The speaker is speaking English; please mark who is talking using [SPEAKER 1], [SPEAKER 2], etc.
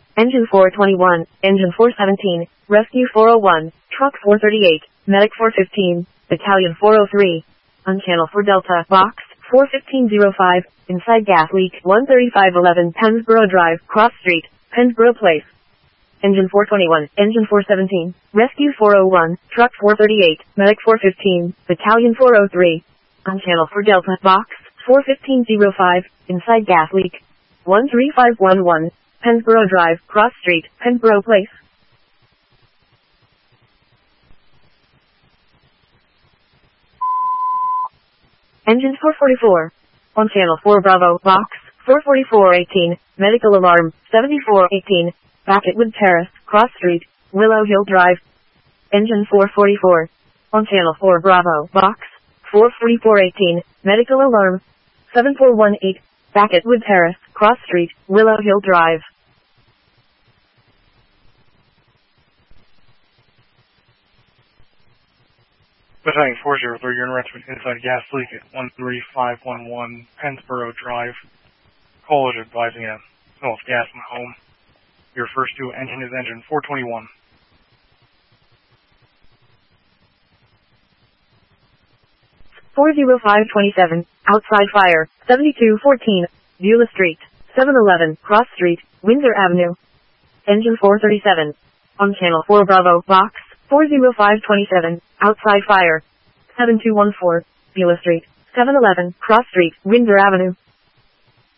[SPEAKER 1] Engine 421, Engine 417, Rescue 401, Truck 438, Medic 415, Battalion 403. On channel 4 Delta, Box 41505, inside gas leak 13511 Pennsboro Drive, Cross Street, Pennsboro Place. Engine 421, Engine 417, Rescue 401, Truck 438, Medic 415, Battalion 403. On channel 4 Delta, Box 41505, inside gas leak 13511, Pennsboro Drive, Cross Street, Pennsboro Place. Engine 444. On channel 4 Bravo, Box 44418, medical alarm 7418, Backetwood Terrace, Cross Street, Willow Hill Drive. Engine 444. On channel 4 Bravo, Box 44418, medical alarm 7418, Backetwood Terrace, Cross Street, Willow Hill Drive.
[SPEAKER 2] Battalion 403, you're in arrest inside gas leak at 13511 Pennsboro Drive. Call is advising a smell of gas in the home. Your first due engine is engine 421.
[SPEAKER 1] .40527, outside fire, 7214, Beulah Street, 711, Cross Street, Windsor Avenue. Engine 437. On channel 4 Bravo, Box 40527, outside fire, 7214, Beulah Street, 711, Cross Street, Windsor Avenue.